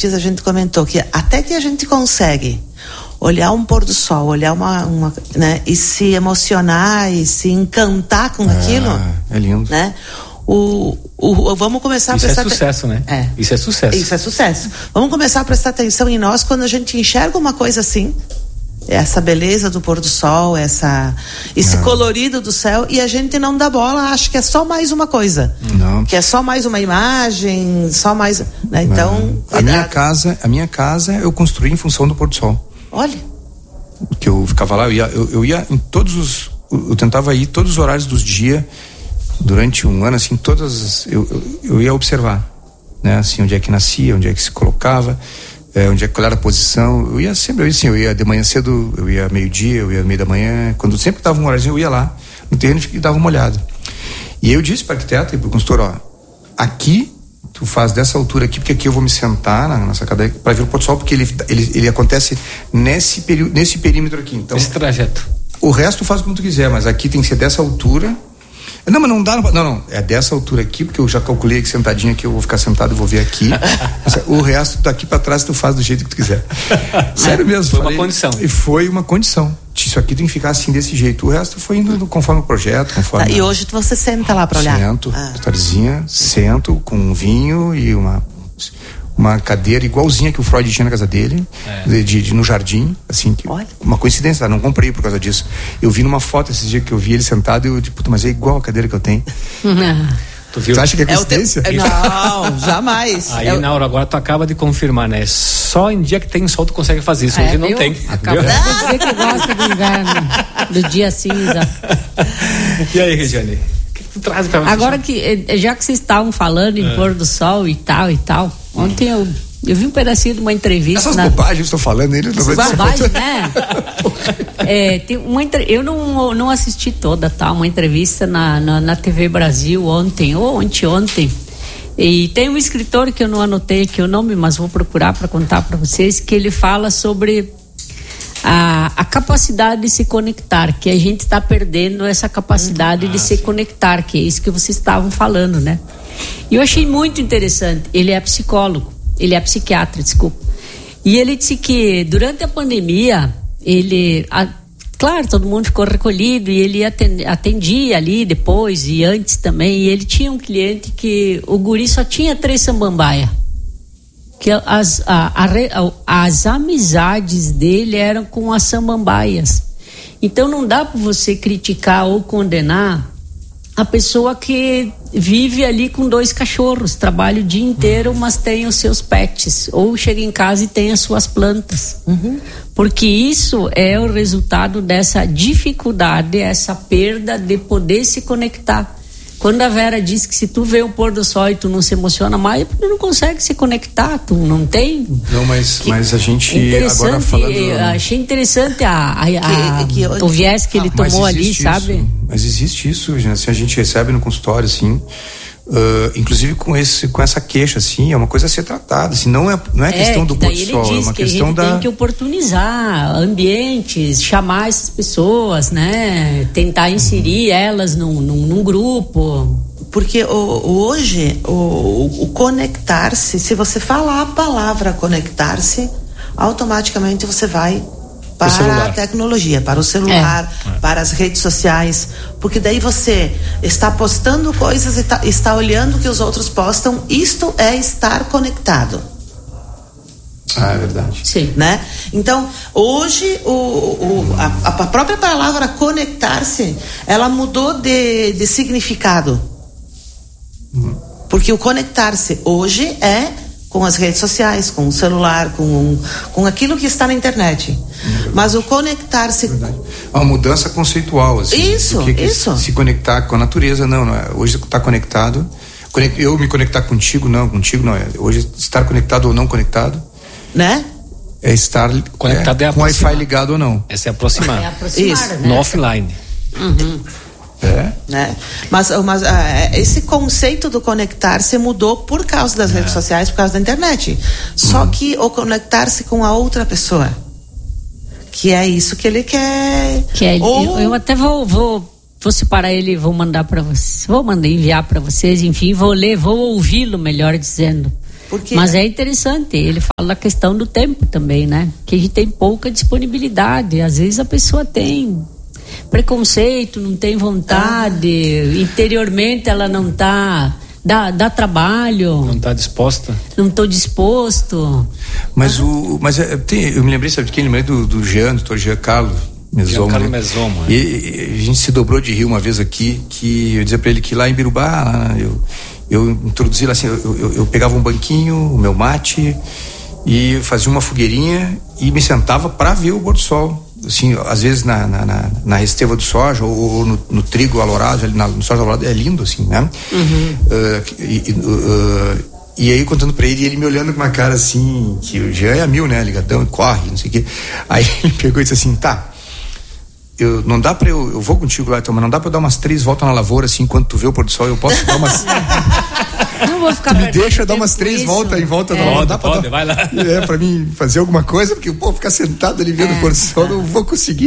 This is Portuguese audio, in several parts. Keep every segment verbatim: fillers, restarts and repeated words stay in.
a gente comentou que até que a gente consegue olhar um pôr do sol, olhar uma, uma né, e se emocionar e se encantar com ah, aquilo. É lindo. Né? O, o, vamos começar Isso a prestar é sucesso, te... né? É. Isso é sucesso. Isso é sucesso. Vamos começar a prestar atenção em nós quando a gente enxerga uma coisa assim, essa beleza do pôr do sol, essa, esse não. colorido do céu, e a gente não dá bola, acha que é só mais uma coisa. Não. Que é só mais uma imagem, só mais, né? Então, a minha casa, a minha casa eu construí em função do pôr do sol. Olha. Que eu ficava lá, eu ia, eu, eu ia em todos os, eu tentava ir todos os horários dos dias durante um ano, assim, todas eu, eu, eu ia observar, né, assim, onde é que nascia, onde é que se colocava, é, onde é que qual era a posição. Eu ia sempre, eu ia assim, eu ia de manhã cedo, eu ia meio-dia, eu ia no meio da manhã, quando sempre dava um horáriozinho, eu ia lá no terreno e dava uma olhada. E eu disse para o arquiteto e para o consultor, ó, aqui tu faz dessa altura aqui, porque aqui eu vou me sentar na nossa cadeira para ver o pôr do sol, porque ele, ele, ele acontece nesse, peri, nesse perímetro aqui. Então, esse trajeto. O resto faz como tu quiser, mas aqui tem que ser dessa altura. Não, mas não dá, não, não, é dessa altura aqui, porque eu já calculei que sentadinho aqui eu vou ficar sentado e vou ver aqui. O resto daqui para trás tu faz do jeito que tu quiser. Sério mesmo. Foi falei, uma condição. E foi uma condição. Isso aqui tem que ficar assim desse jeito. O resto foi indo conforme o projeto, conforme. Tá, e hoje você senta lá para olhar? Sento, ah. tardezinha, sento com um vinho e uma uma cadeira igualzinha que o Freud tinha na casa dele, é. de, de, de no jardim, assim, que, uma coincidência, não comprei por causa disso. Eu vi numa foto esses dias que eu vi ele sentado e eu tipo, mas é igual a cadeira que eu tenho. Tu viu? Tu acha que é coincidência? É te... Não, jamais. Aí, é o... Naura, agora tu acaba de confirmar, né? Só em dia que tem sol tu consegue fazer isso, é, hoje não eu tem. Acabou de dizer que gosta do inverno, do dia cinza. E aí, Regiane? O que tu traz pra agora que, já que vocês estavam falando em é. pôr do sol e tal e tal, ontem eu Eu vi um pedacinho de uma entrevista. Essas na... bobagens que estão falando, ele não vai dizer. Bobagens, né? é, tem uma entre... Eu não, não assisti toda, tá? Uma entrevista na, na, na T V Brasil ontem, ou anteontem. E tem um escritor que eu não anotei aqui o nome, mas vou procurar para contar para vocês, que ele fala sobre a, a capacidade de se conectar, que a gente está perdendo essa capacidade hum, de ah, se sim. conectar, que é isso que vocês estavam falando, né? E eu achei muito interessante. Ele é psicólogo. Ele é psiquiatra, desculpa. E ele disse que durante a pandemia, ele, a, claro, todo mundo ficou recolhido e ele atendia, atendia ali depois e antes também. E ele tinha um cliente que o guri só tinha três samambaia. Que as, a, a, as amizades dele eram com as samambaias. Então não dá para você criticar ou condenar a pessoa que vive ali com dois cachorros, trabalha o dia inteiro, mas tem os seus pets, ou chega em casa e tem as suas plantas. Uhum. Porque isso é o resultado dessa dificuldade, essa perda de poder se conectar. Quando a Vera diz que se tu vê o pôr do sol e tu não se emociona mais, tu não consegue se conectar, tu não tem. Não, mas, que, mas a gente agora falando... Achei interessante a, a, a, que, que, o viés que ele ah, tomou ali, isso, sabe? Mas existe isso, assim, a gente recebe no consultório, assim, uh, inclusive com, esse, com essa queixa, assim, é uma coisa a ser tratada, assim, não é, não é, é questão do pôr do sol, é uma que questão a gente da... tem que oportunizar ambientes, chamar essas pessoas, né? Tentar inserir uhum. elas num, num, num grupo. Porque o, hoje, o, o conectar-se, se você falar a palavra conectar-se, automaticamente você vai para a tecnologia, para o celular, é. para as redes sociais, porque daí você está postando coisas e tá, está olhando o que os outros postam. Isto é estar conectado. Ah, é verdade. Sim. Né? Então, hoje, o, o, a, a própria palavra conectar-se, ela mudou de, de significado. Uhum. Porque o conectar-se hoje é com as redes sociais, com o celular, com, com aquilo que está na internet. É mas o conectar-se... É uma mudança conceitual, assim. Isso, que que isso. Se conectar com a natureza, não, não é. Hoje está conectado. Eu me conectar contigo, não, contigo não é. Hoje estar conectado ou não conectado... Né? É estar conectado é, é com Wi-Fi ligado ou não. Essa é aproximar. É aproximar, isso, né? No offline. Uhum. É. Né? Mas, mas uh, esse conceito do conectar-se mudou por causa das é. redes sociais, por causa da internet. Só uhum. que o conectar-se com a outra pessoa, que é isso que ele quer. Que é, Ou... eu, eu até vou, vou, vou separar ele, vou mandar para vocês, vou mandar enviar para vocês, enfim, vou ler, vou ouvi-lo, melhor dizendo. Porque... Mas é interessante, ele fala da questão do tempo também, né? Que a gente tem pouca disponibilidade. Às vezes a pessoa tem preconceito, não tem vontade, ah. interiormente ela não está... Dá, dá trabalho. Não está disposta. Não estou disposto. Mas, ah. o, mas é, tem, eu me lembrei, sabe de quem? Lembrei do, do Jean, doutor Jean Carlo Mesomo. Jean Carlo Mesomo. E, e a gente se dobrou de rir uma vez aqui, que eu dizia para ele que lá em Birubá, lá, eu, eu introduzi lá assim, eu, eu, eu pegava um banquinho, o meu mate, e fazia uma fogueirinha e me sentava para ver o pôr do sol. Assim, às vezes na, na, na, na resteva do soja ou, ou no, no trigo alourado, ali na, no soja alourado, é lindo assim, né? Uhum. Uh, e, uh, e aí contando pra ele, e ele me olhando com uma cara assim, que o Jean é a mil, né? Ligadão, corre, não sei o quê. Aí ele pegou e disse assim, tá, eu, não dá pra eu, eu vou contigo lá, então, mas não dá pra eu dar umas três voltas na lavoura assim, enquanto tu vê o pôr do sol, eu posso dar umas... Não vou ficar tu me deixa dar umas três voltas em volta é. da lavoura. Dá pra Pode, dar, vai lá. É, pra mim fazer alguma coisa, porque pô, ficar sentado ali vendo é. o pôr do sol, não vou conseguir.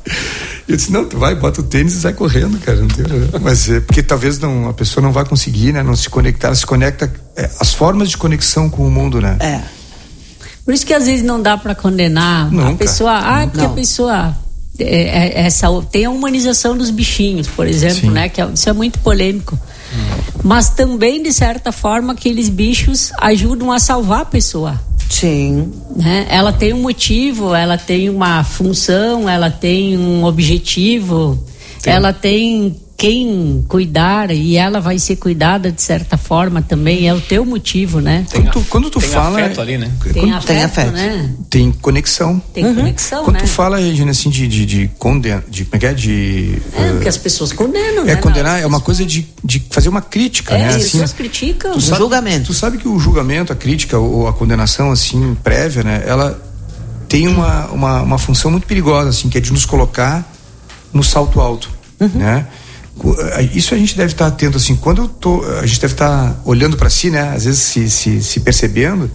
Eu disse, não, tu vai, bota o tênis e sai correndo, cara, não tem problema. Mas é porque talvez não, a pessoa não vai conseguir, né, não se conectar, ela se conecta, é, as formas de conexão com o mundo, né? É. Por isso que às vezes não dá pra condenar Nunca. a pessoa, ah, porque não. a pessoa é, é, essa, tem a humanização dos bichinhos, por exemplo, Sim. né, que é, isso é muito polêmico. Hum. Mas também, de certa forma, aqueles bichos ajudam a salvar a pessoa. Sim. Né? Ela tem um motivo, ela tem uma função, ela tem um objetivo, Sim. ela tem quem cuidar e ela vai ser cuidada de certa forma também, é o teu motivo, né? Tem quando tu, quando tu tem fala afeto ali, né? Tem quando afeto, tem afeto, né? Tem conexão. Tem uhum. conexão, quando né? tu fala, Regina, assim, de, de, de condenar, de, como é que é? De... É, uh, porque as pessoas condenam, é, né? É, condenar é uma coisa de, de fazer uma crítica, é, né? As assim, pessoas criticam. Tu o sabe, julgamento. Tu sabe que o julgamento, a crítica ou a condenação, assim, prévia, né? Ela tem uma, uma, uma função muito perigosa, assim, que é de nos colocar no salto alto, uhum. né? Isso a gente deve estar atento, assim, quando eu tô, a gente deve estar olhando para si, né, às vezes se, se, se percebendo,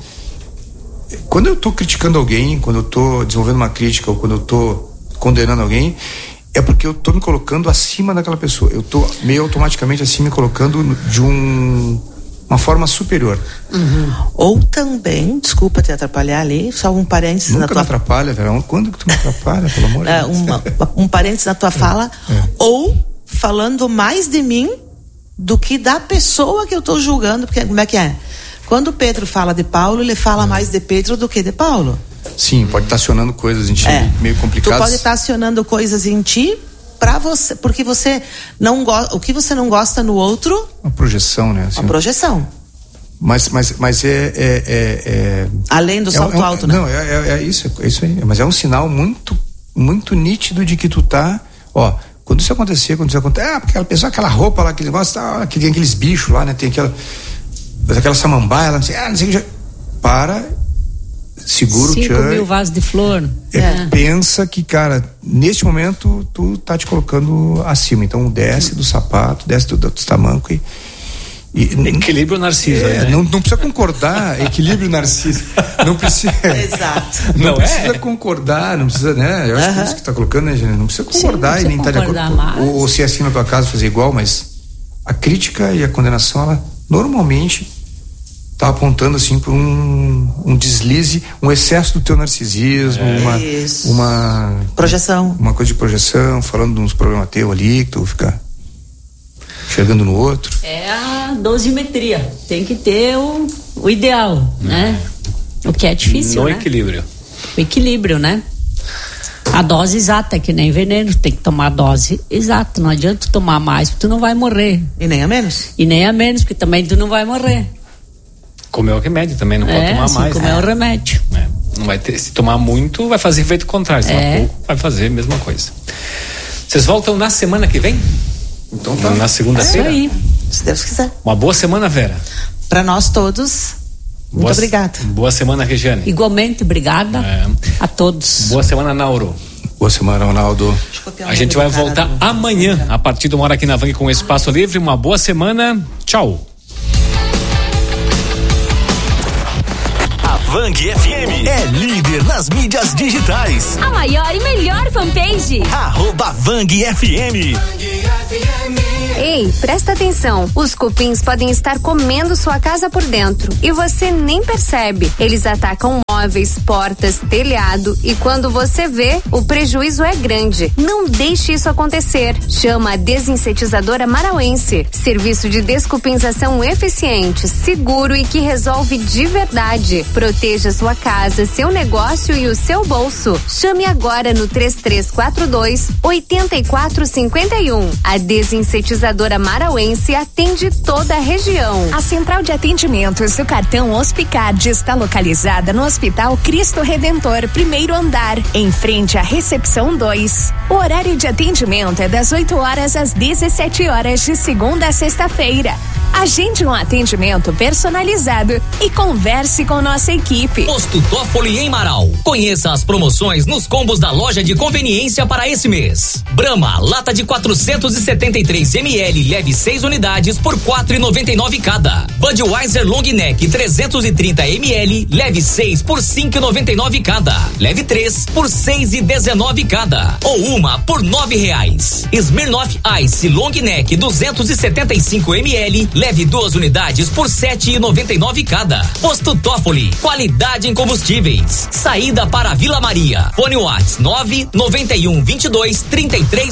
quando eu estou criticando alguém, quando eu estou desenvolvendo uma crítica ou quando eu estou condenando alguém, é porque eu estou me colocando acima daquela pessoa, eu estou meio automaticamente assim me colocando de um, uma forma superior. Uhum. Ou também, desculpa te atrapalhar ali, só um parênteses Nunca na tua... me atrapalha, Verão, quando que tu me atrapalha, pelo amor de é, Deus? Uma, um parênteses na tua fala, é. É. ou falando mais de mim do que da pessoa que eu estou julgando, porque como é que é? Quando Pedro fala de Paulo, ele fala é. mais de Pedro do que de Paulo. Sim, pode estar acionando coisas em ti é. meio complicadas. Tu pode estar acionando coisas em ti para você, porque você não gosta, o que você não gosta no outro, uma projeção, né? Assim, uma projeção. Mas, mas, mas é, é, é, é além do salto é, é, alto, né? Não, é, é, é isso, é isso aí. Mas é um sinal muito, muito nítido de que tu tá, ó. Quando isso acontecer, quando isso acontecer, ah, porque aquela pessoa, aquela roupa lá, aquele negócio, ah, que tem aqueles bichos lá, né? Tem aquela, aquela samambaia lá, não sei, ah, não sei o que já. Para, segura o tchan. Cinco mil vasos de flor. É, é. Pensa que, cara, neste momento, tu tá te colocando acima. Então, desce do sapato, desce do, do tamanco e. E, equilíbrio narciso, é, né? não, não precisa concordar, equilíbrio narciso. Não precisa. Exato. Não, não precisa é. concordar, não precisa, né? Eu acho uh-huh. que é isso que tá colocando, né, gente? Não precisa concordar. Sim, não precisa e nem estar tá de acordo. Ou, ou se é assim na tua casa fazer igual, mas a crítica e a condenação, ela normalmente tá apontando assim para um, um deslize, um excesso do teu narcisismo, é. uma, uma projeção. Uma coisa de projeção, falando de uns problemas teus ali, que tu fica enxergando no outro. É a dosimetria. Tem que ter o, o ideal, é. né? O que é difícil, no né? equilíbrio. O equilíbrio, né? A dose exata, é que nem veneno. Tem que tomar a dose exata. Não adianta tu tomar mais, porque tu não vai morrer. E nem a menos. E nem a menos, porque também tu não vai morrer. Comer o remédio também, não é, pode tomar assim, mais. comer né? o remédio. É. Não vai ter, se tomar muito, vai fazer efeito contrário. Se tomar é. pouco, vai fazer a mesma coisa. Vocês voltam na semana que vem? Então tá. Na segunda-feira? É isso aí, se Deus quiser. Uma boa semana, Vera. Para nós todos, muito boa, obrigada. Boa semana, Regiane. Igualmente, obrigada é. a todos. Boa semana, Nauro. Boa semana, Ronaldo. A gente vai voltar amanhã, a partir de uma hora aqui na Vang com Espaço Livre. Uma boa semana. Tchau. Vang F M é líder nas mídias digitais. A maior e melhor fanpage. Arroba Vang F M. Ei, presta atenção. Os cupins podem estar comendo sua casa por dentro e você nem percebe. Eles atacam móveis, portas, telhado e quando você vê, o prejuízo é grande. Não deixe isso acontecer. Chama a Desinsetizadora Marauense. Serviço de descupinzação eficiente, seguro e que resolve de verdade. Proteja sua casa, seu negócio e o seu bolso. Chame agora no três três quatro dois, oito quatro cinco um. A Desinsetizadora Marauense atende toda a região. A central de atendimentos do cartão Hospicard está localizada no Hospital Cristo Redentor, primeiro andar, em frente à recepção dois. O horário de atendimento é das oito horas às dezessete horas de segunda a sexta-feira. Agende um atendimento personalizado e converse com nossa equipe. Posto Toffoli em Marau. Conheça as promoções nos combos da loja de conveniência para esse mês. Brahma, lata de quatrocentos e setenta e três mililitros, leve seis unidades por quatro e noventa e nove cada. Budweiser Long Neck trezentos e trinta mililitros, leve seis por cinco e noventa e nove cada. Leve três por seis e dezenove cada. Ou uma por nove reais. Smirnoff Ice Long Neck duzentos e setenta e cinco mililitros, leve duas unidades por sete e noventa e nove cada. Posto Toffoli, qualidade em combustíveis. Saída para Vila Maria. Fone Whats nove nove um, vinte e dois, trinta e três